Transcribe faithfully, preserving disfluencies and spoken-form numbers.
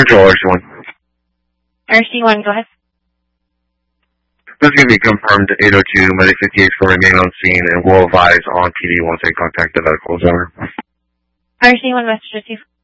Control R C one. R C one, go ahead. This is going to be confirmed eight oh two, Medic fifty-eight will remain on scene and will advise on P D once they contact the medical center. R C one, message received.